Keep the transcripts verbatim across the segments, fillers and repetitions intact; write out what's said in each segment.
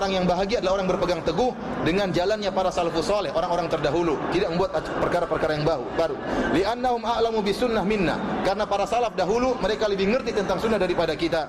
orang-orang yang bahagia adalah orang yang berpegang teguh dengan jalannya para salafus saleh, orang-orang terdahulu, tidak membuat perkara-perkara yang baru. baru. Li'annahum a'lamu bisunnah minna, karena para salaf dahulu mereka lebih ngerti tentang sunnah daripada kita.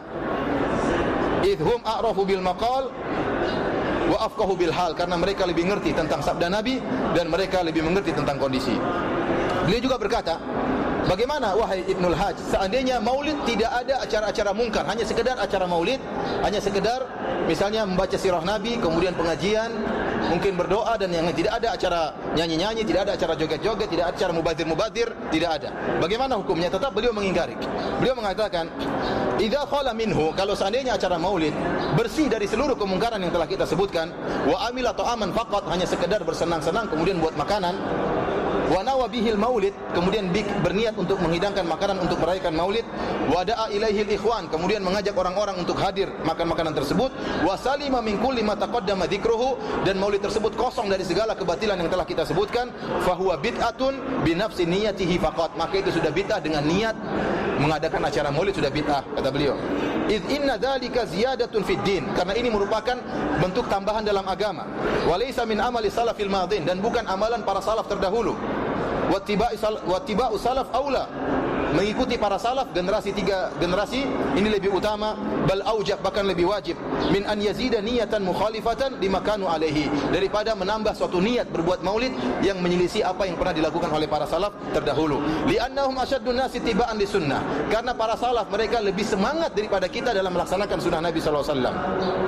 Idhum a'rafu bil maqal wa afqahu bil hal, karena mereka lebih mengerti tentang sabda Nabi dan mereka lebih mengerti tentang kondisi. Beliau juga berkata, bagaimana wahai Ibnul Hajj, seandainya maulid tidak ada acara-acara mungkar, hanya sekedar acara maulid, hanya sekedar misalnya membaca sirah Nabi, kemudian pengajian, mungkin berdoa, dan yang tidak ada acara nyanyi-nyanyi, tidak ada acara joget-joget, tidak ada acara mubadir-mubadir, tidak ada. Bagaimana hukumnya? Tetap beliau mengingkari. Beliau mengatakan, idza khala minhu, kalau seandainya acara maulid bersih dari seluruh kemungkaran yang telah kita sebutkan, wa amila ta'aman faqat, hanya sekedar bersenang-senang kemudian buat makanan, wa nawa bihil maulid, kemudian berniat untuk menghidangkan makanan untuk merayakan maulid, wa da'a ilaihil ikhwan, kemudian mengajak orang-orang untuk hadir makan makanan tersebut, wa salima min kulli ma taqaddama dzikruhu, dan maulid tersebut kosong dari segala kebatilan yang telah kita sebutkan, fa huwa bid'atun bi nafsi niyatihi faqat, maka itu sudah bid'ah dengan niat mengadakan acara maulid, sudah bid'ah, kata beliau. Idz inna dzalika ziyadatun fid din, karena ini merupakan bentuk tambahan dalam agama, wa laysa min amali salafil madin, dan bukan amalan para salaf terdahulu. Wattiba'u salaf aula, mengikuti para salaf generasi tiga generasi ini lebih utama, bal aujab, bahkan lebih wajib, min an yazida niyatan mukhalifatan lima kanu alaihi, daripada menambah suatu niat berbuat maulid yang menyelisih apa yang pernah dilakukan oleh para salaf terdahulu. Li'annahum asyaddun nasi tiba'an li sunnah, karena para salaf mereka lebih semangat daripada kita dalam melaksanakan sunnah Nabi sallallahu alaihi wasallam.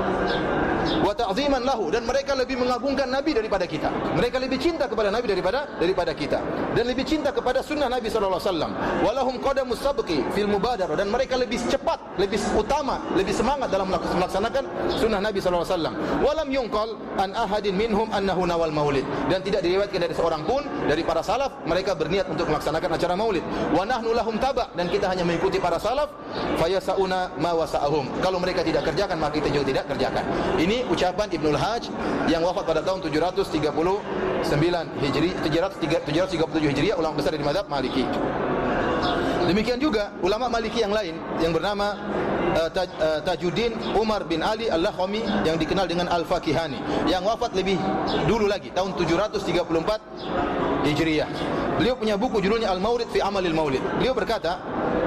Wa ta'ziman lahu, dan mereka lebih mengagungkan Nabi daripada kita. Mereka lebih cinta kepada Nabi daripada daripada kita, dan lebih cinta kepada sunnah Nabi sallallahu alaihi wasallam. Walahum qadamus sabqi fil mubadarah, dan mereka lebih cepat, lebih utama, lebih semangat dalam melaksanakan sunnah Nabi sallallahu alaihi wasallam. Walam yunqal an ahadin minhum annahu nawal maulid, dan tidak diriwayatkan dari seorang pun dari para salaf mereka berniat untuk melaksanakan acara maulid. Wa nahnu lahum taba, dan kita hanya mengikuti para salaf, fayasauna ma wasa'ahum, kalau mereka tidak kerjakan maka kita juga tidak kerjakan. Ini ucapan Ibnul Hajj yang wafat pada tahun tujuh ratus tiga puluh sembilan Hijri, tujuh ratus tiga puluh tujuh Hijriah, ulama besar dari mazhab Maliki. Demikian juga ulama Maliki yang lain yang bernama uh, Taj, uh, Tajuddin Umar bin Ali Al-Lakhami, yang dikenal dengan Al-Fakihani, yang wafat lebih dulu lagi tahun tujuh ratus tiga puluh empat Hijriah. Beliau punya buku judulnya Al-Maurid fi Amalil Maulid. Beliau berkata,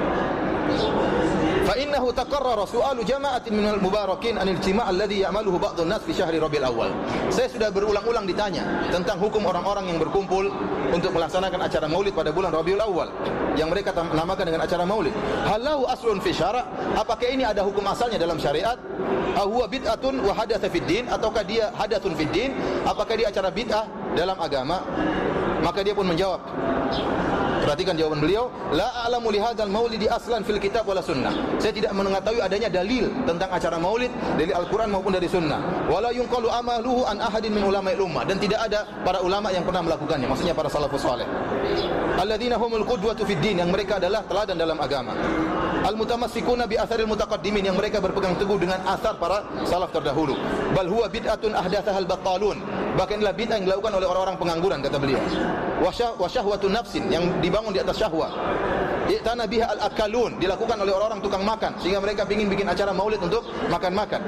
fa innahu taqarrara su'alu jama'atin minal mubarakin anil ijtima' alladhi ya'maluhu ba'dun nas fi syahri Rabiul Awwal. Saya sudah berulang-ulang ditanya tentang hukum orang-orang yang berkumpul untuk melaksanakan acara Maulid pada bulan Rabiul Awwal, yang mereka namakan dengan acara Maulid. Halahu aslun fi syara', apakah ini ada hukum asalnya dalam syariat? Aw huwa bid'atun wa hadatsa fid din, ataukah dia hadatsun fid din, apakah dia acara bid'ah dalam agama? Maka dia pun menjawab, perhatikan jawaban beliau, la a'lamu li hadzal maulidi aslan fil kitab wala sunnah. Saya tidak mengetahui adanya dalil tentang acara maulid dari Al-Qur'an maupun dari sunnah. Wala yunqalu amaluhu an ahadin min ulama'il ummah, dan tidak ada para ulama yang pernah melakukannya, maksudnya para salafus saleh. Alladzina humul qudwatu fid din, yang mereka adalah teladan dalam agama. Al-mutamassikuna bi atharil mutaqaddimin, yang mereka berpegang teguh dengan asar para salaf terdahulu. Bal huwa bid'atun ahdatsahal battalun, bahkan inilah bid'ah yang dilakukan oleh orang-orang pengangguran, kata beliau. Wa syahwatun nafsin, yang dibangun di atas syahwat. I'tana biha al-akalun, dilakukan oleh orang-orang tukang makan, sehingga mereka ingin bikin acara maulid untuk makan-makan.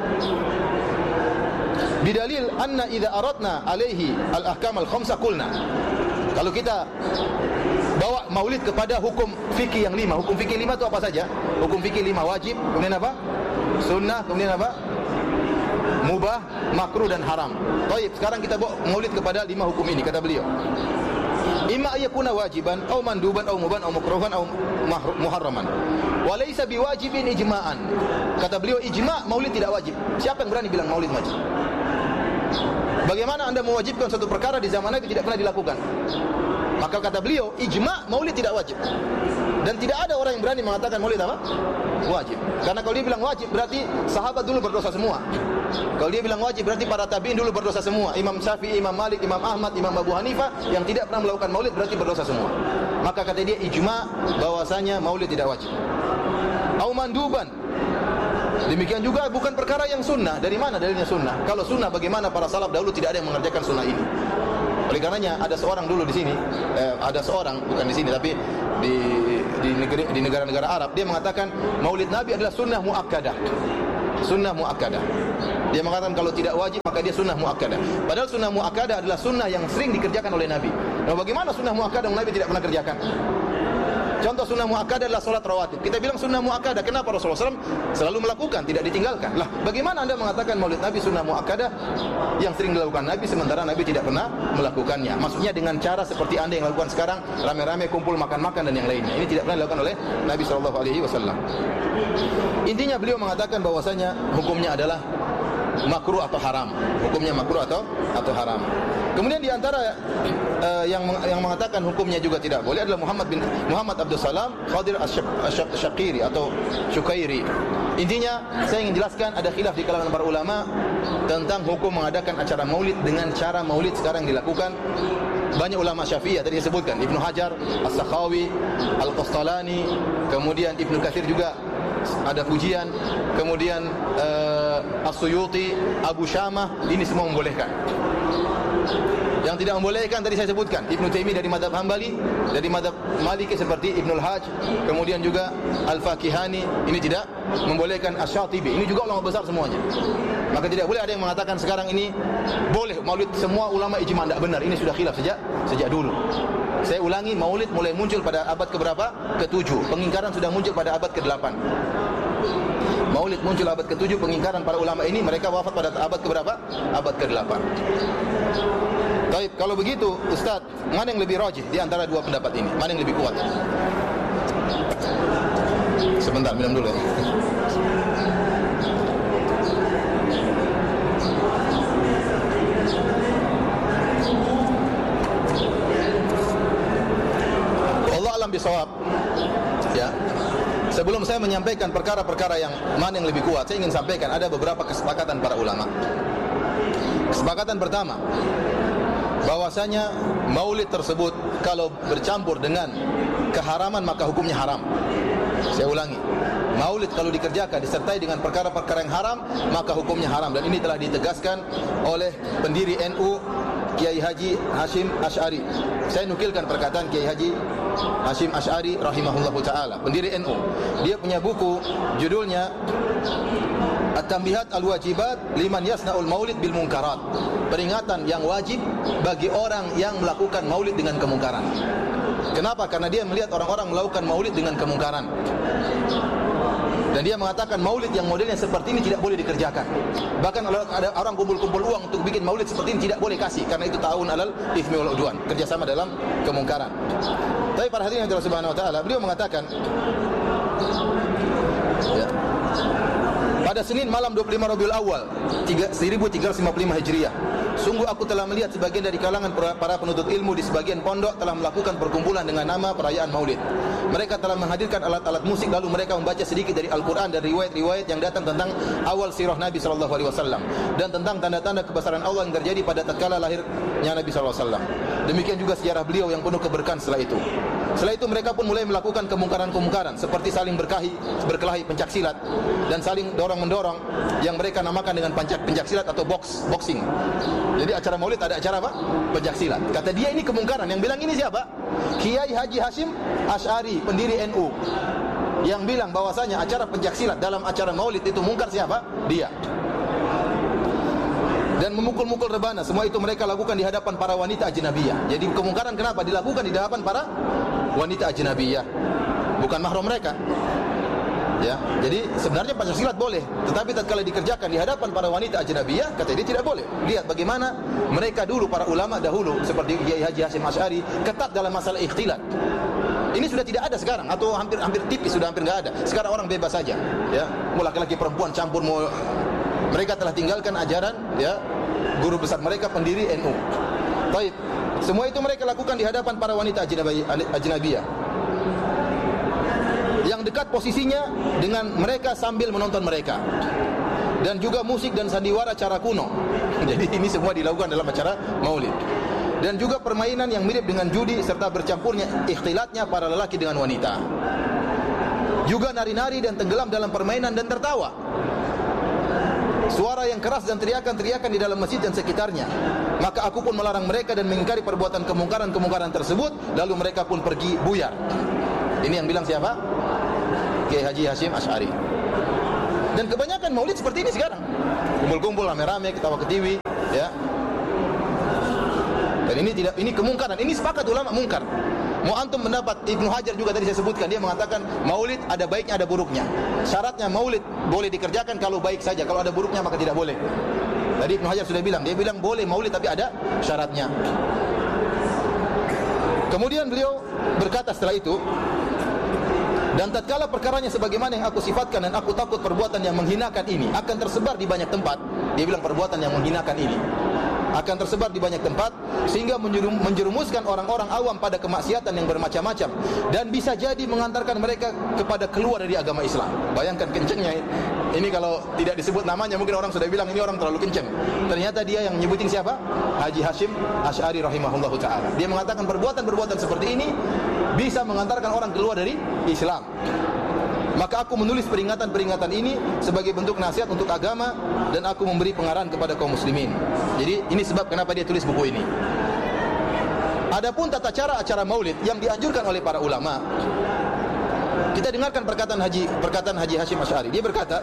Bidalil anna idza aradna alaihi al-ahkam al-khamsa qulna, kalau kita bawa maulid kepada hukum fikih yang lima. Hukum fikih lima itu apa saja? Hukum fikih lima, wajib, kemudian apa? Sunnah, kemudian apa? Mubah, makruh, dan haram. Baik, sekarang kita bawa maulid kepada lima hukum ini, kata beliau. Imma ayakuna wajiban, atau manduban, atau muban, atau makruhan, atau muharraman. Walaysa biwajibin ijma'an. Kata beliau, ijma' maulid tidak wajib. Siapa yang berani bilang maulid wajib? Bagaimana anda mewajibkan satu perkara di zaman Nabi tidak pernah dilakukan? Maka kata beliau, ijma' maulid tidak wajib. Dan tidak ada orang yang berani mengatakan maulid apa? Wajib. Karena kalau dia bilang wajib, berarti sahabat dulu berdosa semua. Kalau dia bilang wajib, berarti para tabi'in dulu berdosa semua. Imam Syafi'i, Imam Malik, Imam Ahmad, Imam Abu Hanifah yang tidak pernah melakukan maulid berarti berdosa semua. Maka kata dia, ijma' bahwasanya maulid tidak wajib. Au manduban, demikian juga bukan perkara yang sunnah. Dari mana dalilnya sunnah? Kalau sunnah, bagaimana para salaf dahulu tidak ada yang mengerjakan sunnah ini? Oleh karenanya ada seorang dulu di sini, eh, ada seorang bukan di sini tapi di di negeri di negara-negara Arab, dia mengatakan maulid Nabi adalah sunnah muakkadah. sunnah muakkadah. Dia mengatakan kalau tidak wajib maka dia sunnah muakkadah. Padahal sunnah muakkadah adalah sunnah yang sering dikerjakan oleh Nabi. Nah, bagaimana sunnah muakkadah yang Nabi tidak pernah kerjakan? Contoh sunnah muakkadah adalah solat rawatib. Kita bilang sunnah muakkadah. Kenapa Rasulullah shallallahu alaihi wasallam selalu melakukan, tidak ditinggalkan? Lah, bagaimana anda mengatakan maulid Nabi sunnah muakkadah yang sering dilakukan Nabi sementara Nabi tidak pernah melakukannya? Maksudnya dengan cara seperti anda yang lakukan sekarang, rame-rame kumpul makan-makan dan yang lainnya. Ini tidak pernah dilakukan oleh Nabi shallallahu alaihi wasallam. Intinya beliau mengatakan bahwasanya hukumnya adalah makruh atau haram. Hukumnya makruh atau atau haram. Kemudian di antara uh, yang yang mengatakan hukumnya juga tidak boleh adalah Muhammad bin Muhammad Abdul Salam Khadir Asy-Syaqiri atau Syukairi. Intinya saya ingin jelaskan ada khilaf di kalangan para ulama tentang hukum mengadakan acara maulid dengan cara maulid sekarang dilakukan. Banyak ulama Syafi'iyah tadi disebutkan, Ibnu Hajar, As-Sakhawi, Al-Qastalani, kemudian Ibnu Katsir juga ada pujian, kemudian uh, As-Suyuti, Abu Syamah, ini semua membolehkan. Yang tidak membolehkan tadi saya sebutkan Ibnu Taimiyah dari mazhab Hambali, dari mazhab Maliki seperti Ibnul Hajj, kemudian juga Al-Fakihani, ini tidak membolehkan. Asy-Syatibi, ini juga ulama besar semuanya. Maka tidak boleh ada yang mengatakan sekarang ini boleh maulid. Semua ulama ijma' tidak benar. Ini sudah khilaf sejak sejak dulu. Saya ulangi, maulid mulai muncul pada abad keberapa? Ketujuh. Pengingkaran sudah muncul pada abad kedelapan. Maulid muncul abad ketujuh, pengingkaran para ulama ini mereka wafat pada abad keberapa? Abad kedelapan. Baik, kalau begitu Ustaz, mana yang lebih rajih di antara dua pendapat ini? Mana yang lebih kuat? Sebentar, minum dulu ya. Allah alam bisawab. Ya. Sebelum saya menyampaikan perkara-perkara yang mana yang lebih kuat, saya ingin sampaikan ada beberapa kesepakatan para ulama. Kesepakatan pertama, bahwasanya maulid tersebut kalau bercampur dengan keharaman maka hukumnya haram. Saya ulangi, maulid kalau dikerjakan disertai dengan perkara-perkara yang haram maka hukumnya haram, dan ini telah ditegaskan oleh pendiri N U Kiai Haji Hashim Asy'ari. Saya nukilkan perkataan Kiai Haji Hashim Asy'ari rahimahullahu taala, pendiri N U. Dia punya buku judulnya At-Tanbihat Al-Wajibat Liman Yasna'ul Maulid Bil Munkarat. Peringatan yang wajib bagi orang yang melakukan maulid dengan kemungkaran. Kenapa? Karena dia melihat orang-orang melakukan maulid dengan kemungkaran. Dan dia mengatakan maulid yang modelnya seperti ini tidak boleh dikerjakan. Bahkan kalau ada orang kumpul-kumpul uang untuk bikin maulid seperti ini tidak boleh kasih, karena itu ta'awun alal itsmi wal udwan, kerjasama dalam kemungkaran. Tapi para hadirin yang Allah Subhanahu wa taala, beliau mengatakan ya, pada Senin malam dua puluh lima Rabiul Awal seribu tiga ratus lima puluh lima Hijriah, sungguh aku telah melihat sebagian dari kalangan para penuntut ilmu di sebagian pondok telah melakukan perkumpulan dengan nama perayaan maulid. Mereka telah menghadirkan alat-alat musik, lalu mereka membaca sedikit dari Al-Quran dan riwayat-riwayat yang datang tentang awal sirah Nabi shallallahu alaihi wasallam dan tentang tanda-tanda kebesaran Allah yang terjadi pada tatkala lahirnya Nabi shallallahu alaihi wasallam. Demikian juga sejarah beliau yang penuh keberkahan setelah itu. Setelah itu mereka pun mulai melakukan kemungkaran-kemungkaran seperti saling berkelahi, berkelahi pencak silat dan saling dorong-mendorong yang mereka namakan dengan pencak, pencak silat atau box, boxing. Jadi acara maulid ada acara apa? Pencak silat. Kata dia ini kemungkaran. Yang bilang ini siapa? Kiai Haji Hashim Asy'ari, pendiri N U, yang bilang bahwasanya acara pencak silat dalam acara maulid itu mungkar. Siapa? Dia. Dan memukul-mukul rebana, semua itu mereka lakukan di hadapan para wanita ajnabiyah. Jadi kemungkaran kenapa? Dilakukan di hadapan para wanita ajnabiyah, bukan mahram mereka. Ya, jadi sebenarnya pencak silat boleh, tetapi tatkala dikerjakan di hadapan para wanita ajnabiyah, kata dia tidak boleh. Lihat bagaimana mereka dulu, para ulama dahulu seperti Kiai Haji Hashim Asy'ari ketat dalam masalah ikhtilat. Ini sudah tidak ada sekarang, atau hampir hampir tipis, sudah hampir enggak ada. Sekarang orang bebas saja, ya. Mau laki-laki perempuan campur, mau. Mereka telah tinggalkan ajaran, ya, guru besar mereka pendiri N U. Baik, semua itu mereka lakukan di hadapan para wanita ajnabiyah yang dekat posisinya dengan mereka sambil menonton mereka, dan juga musik dan sandiwara cara kuno. Jadi ini semua dilakukan dalam acara maulid. Dan juga permainan yang mirip dengan judi serta bercampurnya ikhtilatnya para lelaki dengan wanita. Juga nari-nari dan tenggelam dalam permainan dan tertawa. Suara yang keras dan teriakan-teriakan di dalam masjid dan sekitarnya. Maka aku pun melarang mereka dan mengingkari perbuatan kemungkaran-kemungkaran tersebut. Lalu mereka pun pergi buyar. Ini yang bilang siapa? Kiai Haji Hashim Asy'ari. Dan kebanyakan maulid seperti ini sekarang. Kumpul-kumpul rame-rame, ketawa ketiwi, ya. Dan ini tidak ini kemungkaran. Ini sepakat ulama mungkar. Mau antum mendapat Ibnu Hajar juga tadi saya sebutkan, dia mengatakan maulid ada baiknya ada buruknya. Syaratnya maulid boleh dikerjakan kalau baik saja, kalau ada buruknya maka tidak boleh. Tadi Ibnu Hajar sudah bilang, dia bilang boleh maulid tapi ada syaratnya. Kemudian beliau berkata setelah itu, dan tatkala perkaranya sebagaimana yang aku sifatkan dan aku takut perbuatan yang menghinakan ini akan tersebar di banyak tempat. Dia bilang perbuatan yang menghinakan ini akan tersebar di banyak tempat sehingga menjerum, menjerumuskan orang-orang awam pada kemaksiatan yang bermacam-macam dan bisa jadi mengantarkan mereka kepada keluar dari agama Islam. Bayangkan kencengnya ini, kalau tidak disebut namanya mungkin orang sudah bilang ini orang terlalu kenceng. Ternyata dia yang nyebutin siapa? Haji Hashim Asy'ari rahimahullahu taala. Dia mengatakan perbuatan-perbuatan seperti ini bisa mengantarkan orang keluar dari Islam. Maka aku menulis peringatan-peringatan ini sebagai bentuk nasihat untuk agama dan aku memberi pengarahan kepada kaum muslimin. Jadi ini sebab kenapa dia tulis buku ini. Adapun tata cara acara maulid yang dianjurkan oleh para ulama, kita dengarkan perkataan Haji perkataan Haji Hashim Asy'ari. Dia berkata,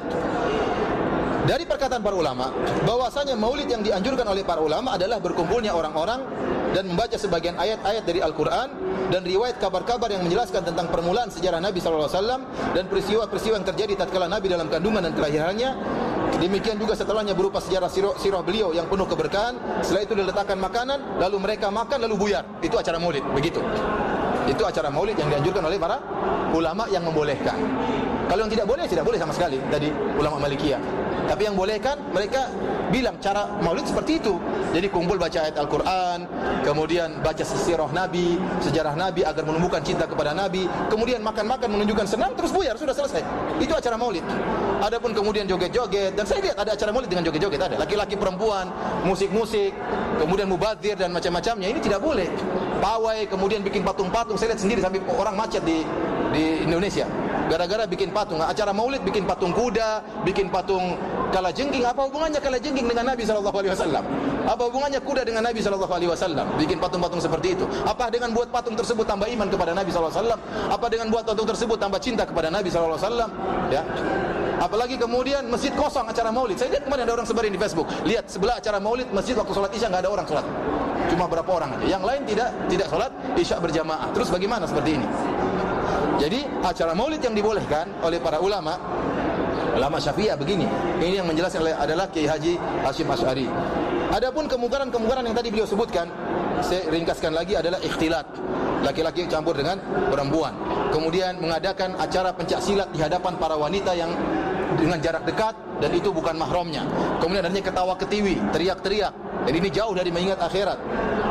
dari perkataan para ulama bahwasanya maulid yang dianjurkan oleh para ulama adalah berkumpulnya orang-orang dan membaca sebagian ayat-ayat dari Al-Quran dan riwayat kabar-kabar yang menjelaskan tentang permulaan sejarah Nabi sallallahu alaihi wasallam dan peristiwa-peristiwa yang terjadi tatkala Nabi dalam kandungan dan kelahirannya. Demikian juga setelahnya berupa sejarah sirah, sirah beliau yang penuh keberkahan. Setelah itu diletakkan makanan, lalu mereka makan lalu buyar. Itu acara maulid, begitu. Itu acara maulid yang dianjurkan oleh para ulama yang membolehkan. Kalau yang tidak boleh, tidak boleh sama sekali. Tadi ulama Malikiyah. Tapi yang bolehkan, mereka bilang cara maulid seperti itu. Jadi kumpul baca ayat Al-Quran, kemudian baca sirah Nabi, sejarah Nabi agar menumbuhkan cinta kepada Nabi, kemudian makan-makan menunjukkan senang, terus buyar, sudah selesai. Itu acara maulid. Adapun kemudian joget-joget, dan saya lihat ada acara maulid dengan joget-joget, ada laki-laki perempuan, musik-musik, kemudian mubadzir dan macam-macamnya, ini tidak boleh. Pawai, kemudian bikin patung-patung, saya lihat sendiri sampai orang macet di di Indonesia gara-gara bikin patung. Acara maulid bikin patung kuda, bikin patung kalajengking. Apa hubungannya kalajengking dengan Nabi sallallahu alaihi wasallam? Apa hubungannya kuda dengan Nabi sallallahu alaihi wasallam? Bikin patung-patung seperti itu. Apa dengan buat patung tersebut tambah iman kepada Nabi sallallahu alaihi wasallam? Apa dengan buat patung tersebut tambah cinta kepada Nabi sallallahu alaihi wasallam? Ya. Apalagi kemudian masjid kosong acara maulid. Saya lihat kemarin ada orang sebarin di Facebook. Lihat sebelah acara maulid masjid waktu salat Isya enggak ada orang salat. Cuma berapa orang aja. Yang lain tidak tidak salat Isya berjamaah. Terus bagaimana seperti ini? Jadi acara maulid yang dibolehkan oleh para ulama, ulama Syafi'iyah begini. Ini yang menjelaskan adalah Kiai Haji Hashim Asy'ari. Adapun kemungkaran-kemungkaran yang tadi beliau sebutkan, saya ringkaskan lagi adalah ikhtilat. Laki-laki campur dengan perempuan. Kemudian mengadakan acara pencak silat di hadapan para wanita yang dengan jarak dekat dan itu bukan mahramnya. Kemudian adanya ketawa ketiwi, teriak-teriak. Jadi ini jauh dari mengingat akhirat.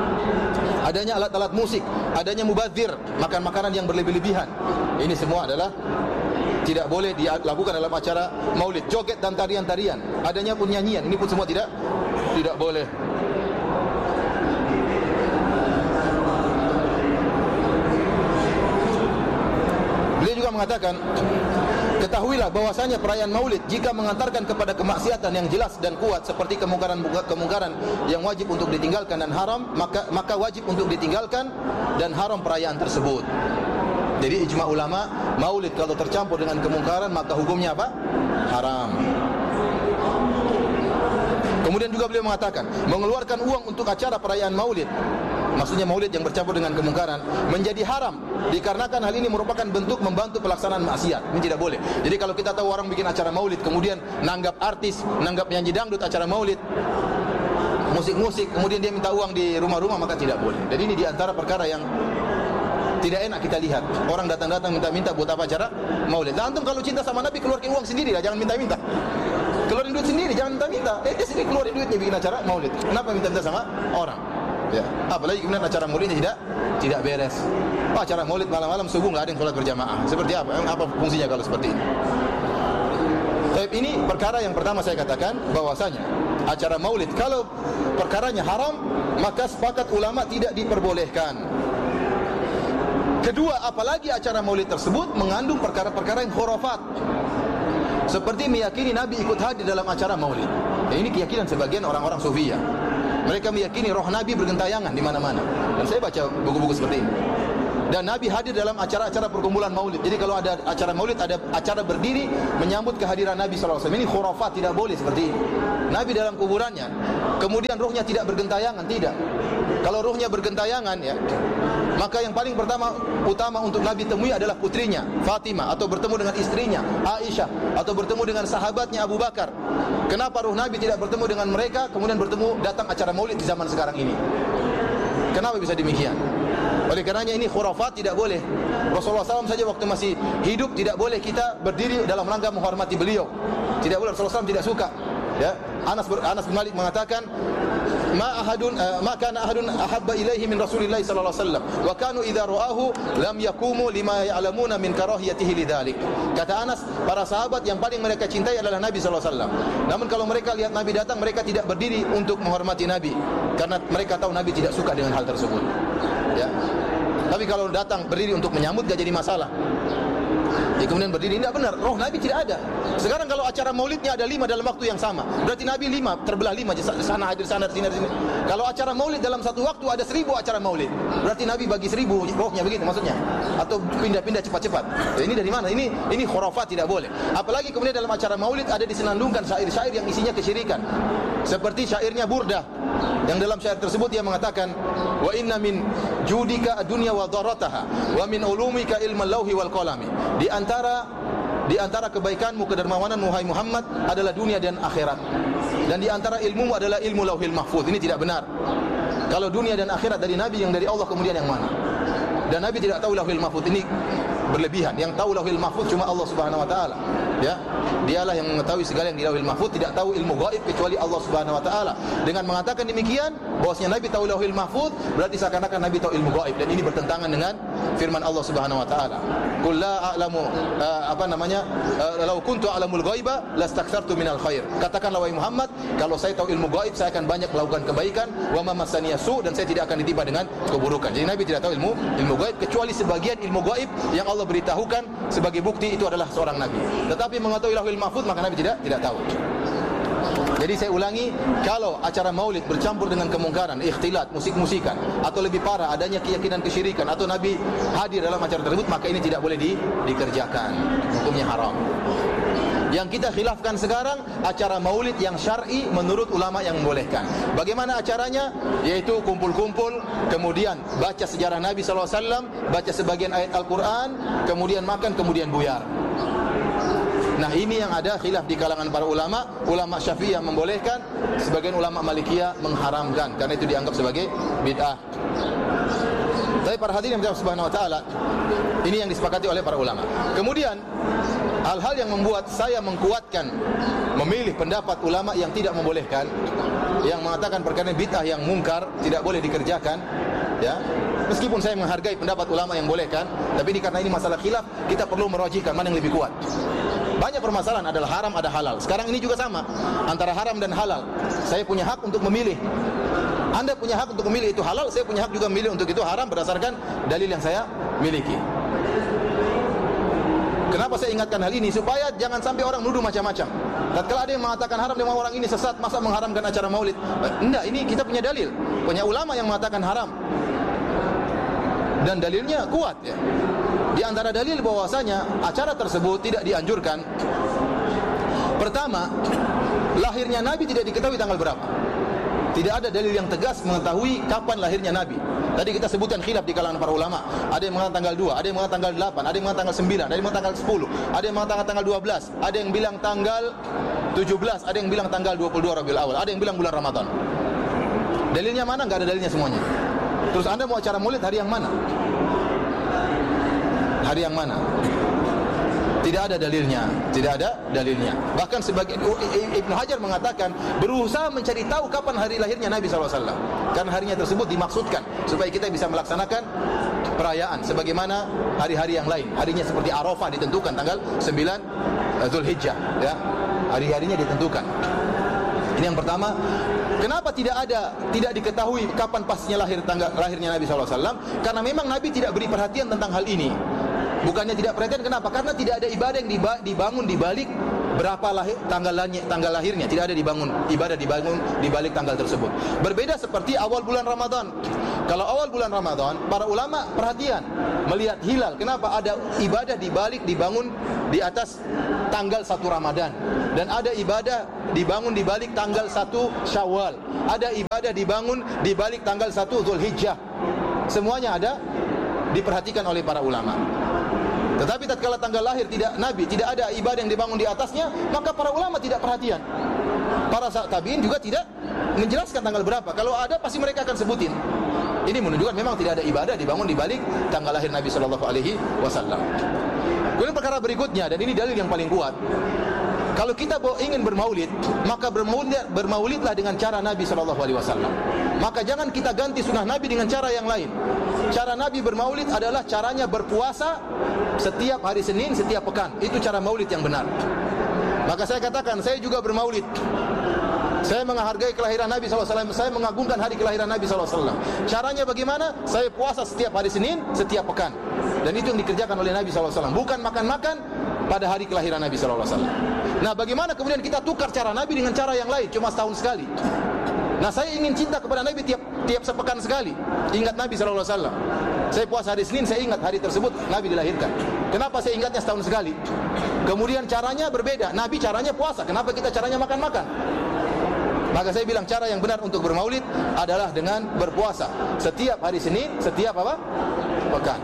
Adanya alat-alat musik, adanya mubadzir, makan makanan yang berlebih-lebihan. Ini semua adalah tidak boleh dilakukan dalam acara maulid. Joget dan tarian-tarian, adanya pun nyanyian, ini pun semua tidak tidak boleh. Beliau juga mengatakan, ketahuilah bahwasanya perayaan maulid jika mengantarkan kepada kemaksiatan yang jelas dan kuat seperti kemungkaran-kemungkaran yang wajib untuk ditinggalkan dan haram, maka maka wajib untuk ditinggalkan dan haram perayaan tersebut. Jadi ijma ulama, maulid kalau tercampur dengan kemungkaran maka hukumnya apa? Haram. Kemudian juga beliau mengatakan, mengeluarkan uang untuk acara perayaan maulid, maksudnya maulid yang bercampur dengan kemungkaran, menjadi haram dikarenakan hal ini merupakan bentuk membantu pelaksanaan maksiat. Ini tidak boleh. Jadi kalau kita tahu orang bikin acara maulid kemudian nanggap artis, nanggap nyanyi dangdut acara maulid, musik-musik, kemudian dia minta uang di rumah-rumah, maka tidak boleh. Jadi ini diantara perkara yang tidak enak kita lihat. Orang datang-datang minta-minta buat apa acara maulid. Nah, antum kalau cinta sama Nabi keluarkan uang sendiri lah, jangan minta-minta. Keluarin duit sendiri, jangan minta-minta. Eh, dia sendiri keluarin duitnya bikin acara maulid. Kenapa minta-minta sama orang? Ya, apalagi kemudian acara maulidnya tidak tidak beres. Oh, acara maulid malam-malam subuh enggak ada yang sholat berjamaah. Seperti apa? Apa fungsinya kalau seperti ini? Tapi ini perkara yang pertama saya katakan bahwasanya acara maulid kalau perkaranya haram, maka sepakat ulama tidak diperbolehkan. Kedua, apalagi acara maulid tersebut mengandung perkara-perkara yang khurafat, seperti meyakini Nabi ikut hadir dalam acara maulid. Ya, ini keyakinan sebagian orang-orang Sufiyah. Mereka meyakini roh Nabi bergentayangan di mana-mana. Dan saya baca buku-buku seperti ini. Dan Nabi hadir dalam acara-acara perkumpulan maulid. Jadi kalau ada acara maulid, ada acara berdiri menyambut kehadiran Nabi sallallahu alaihi wasallam. Ini khurafat, tidak boleh seperti ini. Nabi dalam kuburannya, kemudian ruhnya tidak bergentayangan, tidak. Kalau ruhnya bergentayangan, ya, maka yang paling pertama utama untuk Nabi temui adalah putrinya Fatimah, atau bertemu dengan istrinya Aisyah, atau bertemu dengan sahabatnya Abu Bakar. Kenapa ruh Nabi tidak bertemu dengan mereka, kemudian bertemu datang acara maulid di zaman sekarang ini? Kenapa bisa demikian? Oleh karenanya ini khurafat, tidak boleh. Rasulullah sallallahu alaihi wasallam saja waktu masih hidup tidak boleh kita berdiri dalam rangka menghormati beliau. Tidak boleh, Rasulullah sallallahu alaihi wasallam tidak suka. Ya, Anas Anas bin Malik mengatakan, ma ahadun uh, ma kana ahadun ahabba ilaihi min Rasulillah sallallahu alaihi wasallam wa kanu idza ra'ahu lam yaqumu lima ya'lamuna min karahiyatihi lidzalik. Kata Anas, para sahabat yang paling mereka cintai adalah Nabi sallallahu alaihi wasallam. Namun kalau mereka lihat Nabi datang, mereka tidak berdiri untuk menghormati Nabi karena mereka tahu Nabi tidak suka dengan hal tersebut. Ya. Tapi kalau datang berdiri untuk menyambut, gak jadi masalah. Ya, kemudian berdiri, tidak benar, roh Nabi tidak ada. Sekarang kalau acara maulidnya ada lima dalam waktu yang sama, berarti Nabi lima, terbelah lima, sana hadir, sana, sini, sini. Kalau acara maulid dalam satu waktu ada seribu acara maulid, berarti Nabi bagi seribu rohnya, begitu maksudnya. Atau pindah-pindah cepat-cepat. Ya, ini dari mana? Ini ini khurafat, tidak boleh. Apalagi kemudian dalam acara maulid ada disenandungkan syair-syair yang isinya kesyirikan. Seperti syairnya Burdah, yang dalam syair tersebut dia mengatakan, wa inna min judika dunya wa dharrataha wa min ulumika ilmal lauhi wal qalami. Di antara di antara kebaikanmu, kedermawanan wahai Muhammad adalah dunia dan akhirat. Dan di antara ilmumu adalah ilmu lauhil mahfuz. Ini tidak benar. Kalau dunia dan akhirat dari Nabi, yang dari Allah kemudian yang mana? Dan Nabi tidak tahu lauhil mahfuz. Ini berlebihan. Yang tahu lauhil mahfuz cuma Allah Subhanahu wa taala. Ya, dialah yang mengetahui segala yang di lauhil mahfuz, tidak tahu ilmu gaib kecuali Allah Subhanahu wa taala. Dengan mengatakan demikian, bahwasanya Nabi tahu lauhil mahfuz, berarti seakan-akan Nabi tahu ilmu gaib, dan ini bertentangan dengan firman Allah Subhanahu wa taala. Qul la a'lamu uh, apa namanya? Uh, law kuntu a'lamul ghaiba lastakthartu minal khair. Katakanlah wahai Muhammad, kalau saya tahu ilmu gaib, saya akan banyak melakukan kebaikan, wa ma massaniya su, dan saya tidak akan ditimpa dengan keburukan. Jadi Nabi tidak tahu ilmu ilmu gaib kecuali sebagian ilmu gaib yang Allah beritahukan sebagai bukti itu adalah seorang nabi. Tetapi mengetahui lauhil mahfuz, maka Nabi tidak tidak tahu. Jadi saya ulangi, kalau acara maulid bercampur dengan kemungkaran, ikhtilat, musik-musikan, atau lebih parah adanya keyakinan kesyirikan, atau Nabi hadir dalam acara tersebut, maka ini tidak boleh di, dikerjakan. Hukumnya haram. Yang kita khilafkan sekarang acara maulid yang syar'i menurut ulama yang membolehkan. Bagaimana acaranya? Yaitu kumpul-kumpul, kemudian baca sejarah Nabi sallallahu alaihi wasallam, baca sebagian ayat Al-Quran, kemudian makan, kemudian buyar. Nah, ini yang ada khilaf di kalangan para ulama. Ulama Syafi'iyah membolehkan, sebagian ulama Malikiyah mengharamkan, karena itu dianggap sebagai bid'ah. Tapi para hadirin yang Subhanahu wa taala, ini yang disepakati oleh para ulama. Kemudian hal-hal yang membuat saya mengkuatkan memilih pendapat ulama yang tidak membolehkan, yang mengatakan perkara bid'ah yang mungkar tidak boleh dikerjakan, ya. Meskipun saya menghargai pendapat ulama yang bolehkan, tapi ini karena ini masalah khilaf, kita perlu merajihkan mana yang lebih kuat. Banyak permasalahan, adalah haram, ada halal. Sekarang ini juga sama, antara haram dan halal. Saya punya hak untuk memilih. Anda punya hak untuk memilih itu halal, saya punya hak juga memilih untuk itu haram berdasarkan dalil yang saya miliki. Kenapa saya ingatkan hal ini? Supaya jangan sampai orang nuduh macam-macam. Tatkala ada yang mengatakan haram, dengan orang ini sesat, masa mengharamkan acara maulid? Enggak, ini kita punya dalil. Punya ulama yang mengatakan haram. Dan dalilnya kuat, ya. Di antara dalil bahwasanya acara tersebut tidak dianjurkan. Pertama, lahirnya Nabi tidak diketahui tanggal berapa. Tidak ada dalil yang tegas mengetahui kapan lahirnya Nabi. Tadi kita sebutkan khilaf di kalangan para ulama. Ada yang mengatakan tanggal dua, ada yang mengatakan tanggal delapan, ada yang mengatakan tanggal sembilan, ada yang mengatakan tanggal sepuluh, ada yang mengatakan tanggal dua belas, ada yang bilang tanggal tujuh belas, ada yang bilang tanggal dua puluh dua Rabiul Awal, ada yang bilang bulan Ramadan. Dalilnya mana? Enggak ada dalilnya semuanya. Terus Anda mau acara maulid hari yang mana? Hari yang mana? Tidak ada dalilnya, tidak ada dalilnya. Bahkan sebagian Ibnu Hajar mengatakan berusaha mencari tahu kapan hari lahirnya Nabi sallallahu alaihi wasallam, karena harinya tersebut dimaksudkan supaya kita bisa melaksanakan perayaan sebagaimana hari-hari yang lain. Harinya seperti Arafah ditentukan tanggal sembilan Zulhijjah, ya. Hari-harinya ditentukan. Ini yang pertama. Kenapa tidak ada, tidak diketahui kapan pastinya lahir tanggal lahirnya Nabi sallallahu alaihi wasallam? Karena memang Nabi tidak beri perhatian tentang hal ini. Bukannya tidak perhatian, kenapa? Karena tidak ada ibadah yang dibangun di balik berapa lahir, tanggal lahirnya, tanggal lahirnya, tidak ada dibangun ibadah dibangun di balik tanggal tersebut. Berbeda seperti awal bulan Ramadan. Kalau awal bulan Ramadan, para ulama perhatian melihat hilal. Kenapa ada ibadah di balik dibangun di atas tanggal satu Ramadan, dan ada ibadah dibangun di balik tanggal satu Syawal, ada ibadah dibangun di balik tanggal satu Zulhijjah. Semuanya ada diperhatikan oleh para ulama. Tetapi tatkala tanggal lahir tidak Nabi, tidak ada ibadah yang dibangun di atasnya, maka para ulama tidak perhatian. Para tabi'in juga tidak menjelaskan tanggal berapa. Kalau ada pasti mereka akan sebutin. Ini menunjukkan memang tidak ada ibadah dibangun di balik tanggal lahir Nabi sallallahu alaihi wasallam. Kemudian perkara berikutnya, dan ini dalil yang paling kuat. Kalau kita ingin bermaulid, maka bermaulid, bermaulidlah dengan cara Nabi sallallahu alaihi wasallam. Maka jangan kita ganti sunnah Nabi dengan cara yang lain. Cara Nabi bermaulid adalah caranya berpuasa setiap hari Senin, setiap pekan. Itu cara maulid yang benar. Maka saya katakan, saya juga bermaulid. Saya menghargai kelahiran Nabi sallallahu alaihi wasallam. Saya mengagungkan hari kelahiran Nabi sallallahu alaihi wasallam. Caranya bagaimana? Saya puasa setiap hari Senin, setiap pekan. Dan itu yang dikerjakan oleh Nabi sallallahu alaihi wasallam. Bukan makan-makan pada hari kelahiran Nabi sallallahu alaihi wasallam. Nah, bagaimana kemudian kita tukar cara Nabi dengan cara yang lain cuma setahun sekali? Nah, saya ingin cinta kepada Nabi tiap tiap sepekan sekali. Ingat Nabi sallallahu alaihi wasallam. Saya puasa hari Senin, saya ingat hari tersebut Nabi dilahirkan. Kenapa saya ingatnya setahun sekali? Kemudian caranya berbeda. Nabi caranya puasa, kenapa kita caranya makan-makan? Maka saya bilang cara yang benar untuk bermaulid adalah dengan berpuasa setiap hari Senin, setiap apa? Pekan.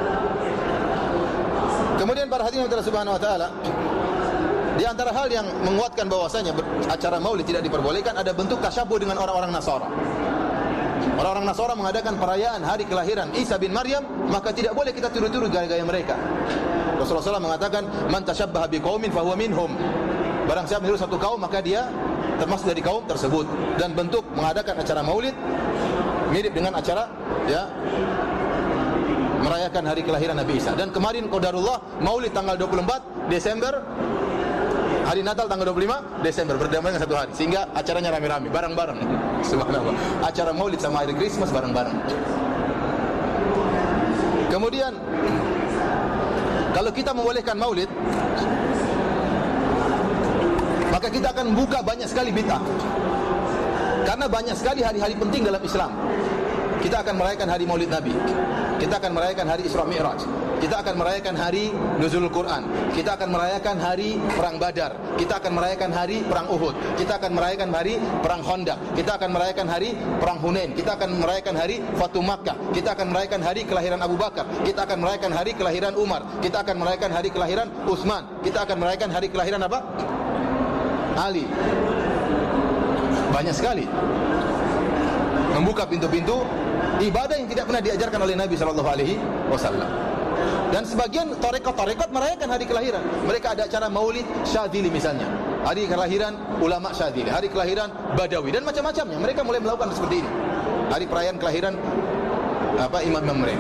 Kemudian para hadirin Allah Subhanahu wa taala, di antara hal yang menguatkan bahwasanya acara maulid tidak diperbolehkan ada bentuk tasyabuh dengan orang-orang Nasara. Orang-orang Nasara mengadakan perayaan hari kelahiran Isa bin Maryam, maka tidak boleh kita tiru-tiru gaya-gaya mereka. Rasulullah shallallahu alaihi wasallam mengatakan, "Man tasyabbaha biqaumin fahuwa minhum." Barang siapa meniru satu kaum, maka dia termasuk dari kaum tersebut. Dan bentuk mengadakan acara maulid mirip dengan acara ya merayakan hari kelahiran Nabi Isa. Dan kemarin qadarullah maulid tanggal dua puluh empat Desember, hari Natal tanggal dua puluh lima Desember, berdamaian satu hari, sehingga acaranya rame-rame, bareng-bareng. Subhanallah. Acara maulid sama hari Christmas bareng-bareng. Kemudian kalau kita membolehkan maulid, maka kita akan buka banyak sekali bid'ah. Karena banyak sekali hari-hari penting dalam Islam. Kita akan merayakan hari Maulid Nabi. Kita akan merayakan hari Isra Mi'raj. Kita akan merayakan hari Nuzulul Quran. Kita akan merayakan hari Perang Badar. Kita akan merayakan hari Perang Uhud. Kita akan merayakan hari Perang Khandaq. Kita akan merayakan hari Perang Hunain. Kita akan merayakan hari Fatu Makkah. Kita akan merayakan hari kelahiran Abu Bakar. Kita akan merayakan hari kelahiran Umar. Kita akan merayakan hari kelahiran Utsman. Kita akan merayakan hari kelahiran apa? Ali. Banyak sekali. Membuka pintu-pintu ibadah yang tidak pernah diajarkan oleh Nabi sallallahu alaihi wasallam. Dan sebagian tarekat-tarekat merayakan hari kelahiran. Mereka ada acara Maulid Syadzili misalnya, hari kelahiran ulama Syadzili, hari kelahiran Badawi dan macam-macamnya. Mereka mulai melakukan seperti ini. Hari perayaan kelahiran apa imam-imam mereka.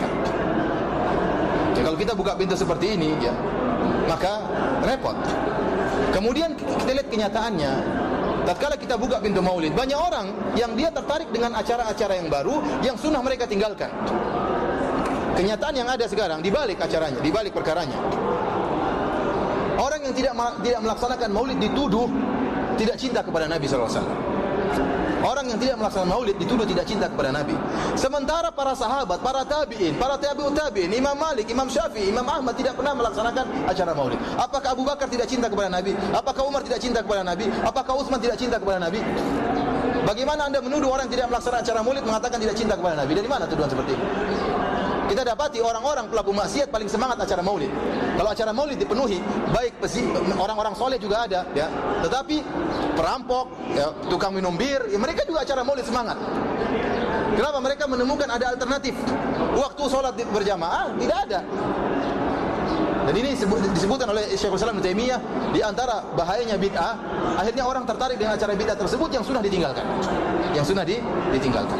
Ya, kalau kita buka pintu seperti ini ya, maka repot. Kemudian kita lihat kenyataannya. Tatkala kita buka pintu maulid, banyak orang yang dia tertarik dengan acara-acara yang baru yang sunnah mereka tinggalkan. Kenyataan yang ada sekarang di balik acaranya, di balik perkaranya, orang yang tidak tidak melaksanakan maulid dituduh tidak cinta kepada Nabi sallallahu alaihi wasallam. Orang yang tidak melaksanakan maulid dituduh tidak cinta kepada Nabi. Sementara para sahabat, para tabi'in, para tabi'ut tabi'in, Imam Malik, Imam Syafi'i, Imam Ahmad tidak pernah melaksanakan acara maulid. Apakah Abu Bakar tidak cinta kepada Nabi? Apakah Umar tidak cinta kepada Nabi? Apakah Utsman tidak cinta kepada Nabi? Bagaimana Anda menuduh orang yang tidak melaksanakan acara maulid mengatakan tidak cinta kepada Nabi? Dari mana tuduhan seperti ini? Kita dapati orang-orang pelaku maksiat paling semangat acara maulid. Kalau acara maulid dipenuhi, baik orang-orang soleh juga ada, ya. Tetapi perampok, ya, tukang minum bir, ya, mereka juga acara maulid semangat. Kenapa? Mereka menemukan ada alternatif. Waktu sholat berjamaah tidak ada. Dan ini disebutkan oleh Syekhul Islam Ibnu Taimiyah di antara bahayanya bid'ah. Akhirnya orang tertarik dengan acara bid'ah tersebut yang sudah ditinggalkan, yang sudah ditinggalkan.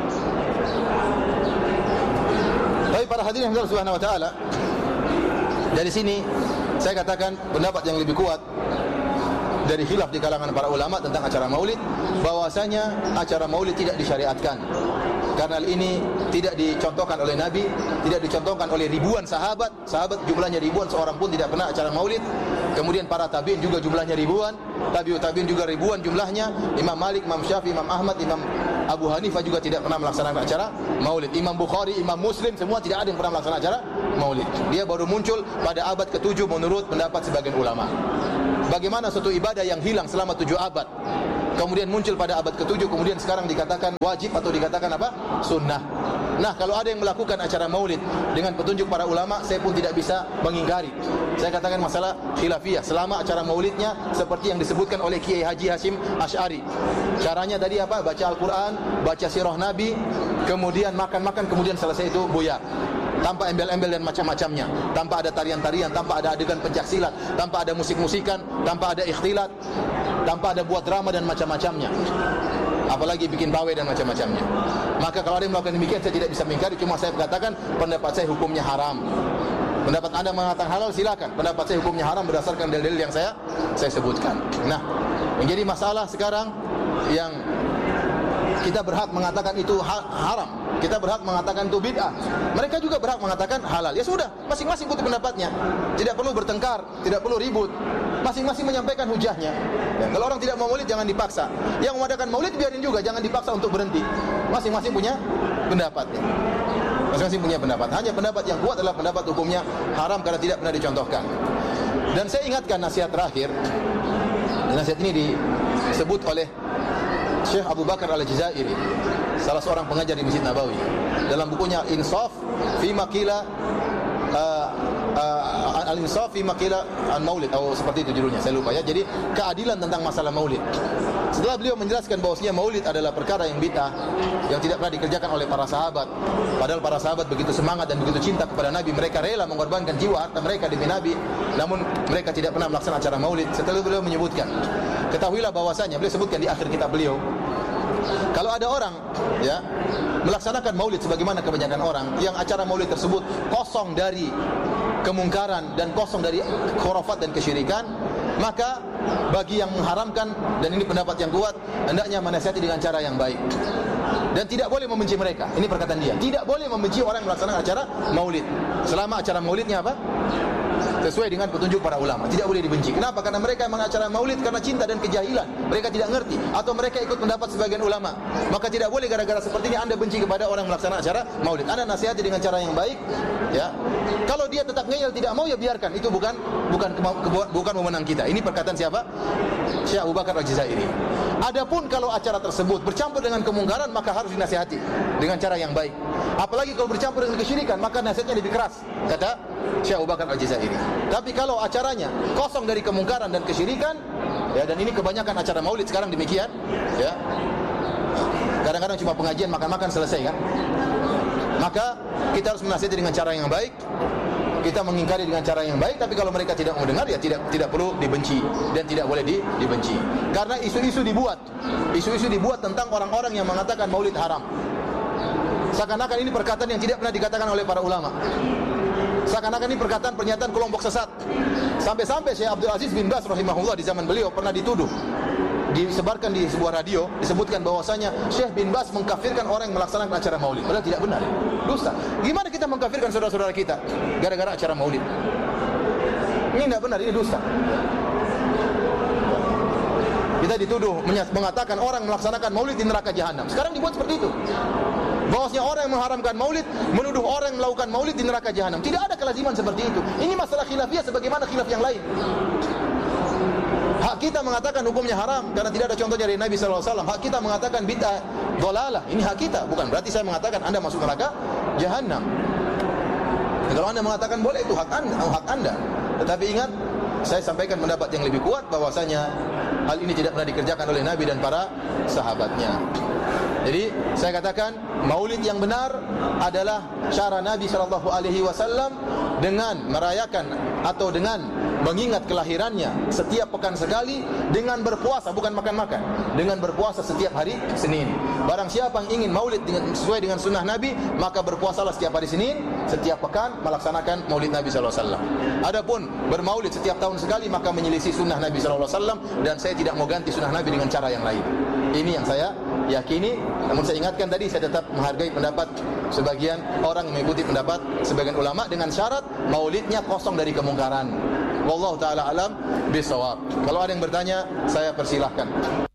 Tapi para hadirin yang Subhanahu wa taala, dari sini saya katakan pendapat yang lebih kuat dari khilaf di kalangan para ulama tentang acara maulid, bahwasanya acara maulid tidak disyariatkan. Karena ini tidak dicontohkan oleh Nabi, tidak dicontohkan oleh ribuan sahabat. Sahabat jumlahnya ribuan, seorang pun tidak pernah acara maulid. Kemudian para tabi'in juga jumlahnya ribuan, tabi'ut tabi'in juga ribuan jumlahnya. Imam Malik, Imam Syafi'i, Imam Ahmad, Imam Abu Hanifah juga tidak pernah melaksanakan acara maulid. Imam Bukhari, Imam Muslim, semua tidak ada yang pernah melaksanakan acara maulid. Dia baru muncul pada abad ketujuh menurut pendapat sebagian ulama. Bagaimana suatu ibadah yang hilang selama tujuh abad kemudian muncul pada abad ketujuh, kemudian sekarang dikatakan wajib atau dikatakan apa? Sunnah. Nah, kalau ada yang melakukan acara maulid dengan petunjuk para ulama, saya pun tidak bisa mengingkari. Saya katakan masalah khilafiyah, selama acara maulidnya seperti yang disebutkan oleh Kiai Haji Hashim Asy'ari. Caranya tadi apa? Baca Al-Quran, baca sirah Nabi, kemudian makan-makan, kemudian selesai itu buyar. Tanpa embel-embel dan macam-macamnya, tanpa ada tarian-tarian, tanpa ada adegan pencaksilat, tanpa ada musik-musikan, tanpa ada ikhtilat, tanpa ada buat drama dan macam-macamnya, apalagi bikin pawai dan macam-macamnya. Maka kalau ada yang melakukan demikian, saya tidak bisa mengingkari. Cuma saya katakan pendapat saya hukumnya haram. Pendapat anda mengatakan halal, silakan. Pendapat saya hukumnya haram berdasarkan dalil-dalil yang saya saya sebutkan. Nah, menjadi masalah sekarang yang kita berhak mengatakan itu haram, kita berhak mengatakan itu bid'ah, mereka juga berhak mengatakan halal. Ya sudah, masing-masing butuh pendapatnya. Tidak perlu bertengkar, tidak perlu ribut. Masing-masing menyampaikan hujahnya. Ya, kalau orang tidak mau maulid jangan dipaksa. Yang mengadakan maulid biarin juga, jangan dipaksa untuk berhenti. Masing-masing punya pendapatnya. Masing-masing punya pendapat. Hanya pendapat yang kuat adalah pendapat hukumnya haram karena tidak pernah dicontohkan. Dan saya ingatkan nasihat terakhir. Nasihat ini disebut oleh Syekh Abu Bakar Al-Jazairi, salah seorang pengajar di Masjid Nabawi, dalam bukunya Insaf fi Maqila uh, uh, Al-Insaf fi Maqila Al-Maulid, atau seperti itu judulnya, saya lupa ya. Jadi keadilan tentang masalah maulid. Setelah beliau menjelaskan bahwasanya maulid adalah perkara yang bid'ah, yang tidak pernah dikerjakan oleh para sahabat, padahal para sahabat begitu semangat dan begitu cinta kepada Nabi, mereka rela mengorbankan jiwa harta mereka demi Nabi, namun mereka tidak pernah melaksanakan acara maulid. Setelah beliau menyebutkan, ketahuilah bahwasanya, beliau sebutkan di akhir kitab beliau, kalau ada orang ya melaksanakan maulid sebagaimana kebanyakan orang, yang acara maulid tersebut kosong dari kemungkaran dan kosong dari khurafat dan kesyirikan, maka bagi yang mengharamkan, dan ini pendapat yang kuat, hendaknya menasihati dengan cara yang baik dan tidak boleh membenci mereka. Ini perkataan dia, tidak boleh membenci orang yang melaksanakan acara maulid selama acara maulidnya apa? Sesuai dengan petunjuk para ulama, tidak boleh dibenci. Kenapa? Karena mereka memang acara maulid karena cinta dan kejahilan, mereka tidak ngerti, atau mereka ikut pendapat sebagian ulama. Maka tidak boleh gara-gara seperti ini anda benci kepada orang melaksanakan acara maulid. Anda nasihati dengan cara yang baik, ya. Kalau dia tetap ngeyel tidak mau, ya biarkan. Itu bukan bukan bukan wewenang kita. Ini perkataan siapa? Syekh Abu Bakar Al-Jazairi. Adapun kalau acara tersebut bercampur dengan kemungkaran, maka harus dinasihati dengan cara yang baik. Apalagi kalau bercampur dengan kesyirikan, maka nasihatnya lebih keras, kata Syekh Abu Bakar Al-Jazairi. Tapi kalau acaranya kosong dari kemungkaran dan kesyirikan, ya, dan ini kebanyakan acara maulid sekarang demikian, ya. Kadang-kadang cuma pengajian, makan-makan, selesai kan? Maka kita harus menasihati dengan cara yang baik, kita mengingkari dengan cara yang baik. Tapi kalau mereka tidak mau dengar, ya tidak tidak perlu dibenci dan tidak boleh di, dibenci. Karena isu-isu dibuat, isu-isu dibuat tentang orang-orang yang mengatakan maulid haram. Seakan-akan ini perkataan yang tidak pernah dikatakan oleh para ulama. Seakan-akan ini perkataan pernyataan kelompok sesat. Sampai-sampai Syekh Abdul Aziz bin Baz rahimahullah di zaman beliau pernah dituduh, disebarkan di sebuah radio, disebutkan bahwasanya Syekh bin Baz mengkafirkan orang yang melaksanakan acara maulid. Padahal tidak benar, dusta. Gimana kita mengkafirkan saudara-saudara kita gara-gara acara maulid? Ini tidak benar, ini dusta. Kita dituduh mengatakan orang melaksanakan maulid di neraka jahanam. Sekarang dibuat seperti itu, bahwasanya orang yang mengharamkan maulid menuduh orang yang melakukan maulid di neraka jahanam. Tidak ada kelaziman seperti itu. Ini masalah khilafiyah sebagaimana khilaf yang lain. Hak kita mengatakan hukumnya haram karena tidak ada contohnya dari Nabi sallallahu alaihi wasallam. Hak kita mengatakan bid'ah, dhalalah. Ini hak kita, bukan berarti saya mengatakan anda masuk neraka jahanam. Kalau anda mengatakan boleh, itu hak anda, hak anda. Tetapi ingat, saya sampaikan pendapat yang lebih kuat bahwasanya hal ini tidak pernah dikerjakan oleh Nabi dan para sahabatnya. Jadi saya katakan maulid yang benar adalah cara Nabi sallallahu alaihi wasallam dengan merayakan atau dengan mengingat kelahirannya setiap pekan sekali, dengan berpuasa, bukan makan-makan, dengan berpuasa setiap hari Senin. Barang siapa yang ingin maulid dengan, sesuai dengan sunnah Nabi, maka berpuasalah setiap hari Senin, setiap pekan melaksanakan maulid Nabi sallallahu alaihi wasallam. Adapun bermaulid setiap tahun sekali, maka menyelisih sunnah Nabi sallallahu alaihi wasallam, dan saya tidak mau ganti sunnah Nabi dengan cara yang lain. Ini yang saya yakini. Namun saya ingatkan tadi, saya tetap menghargai pendapat sebagian orang yang mengikuti pendapat sebagian ulama dengan syarat maulidnya kosong dari kemungkaran. Wallahu taala alam bisawab. Kalau ada yang bertanya, saya persilahkan.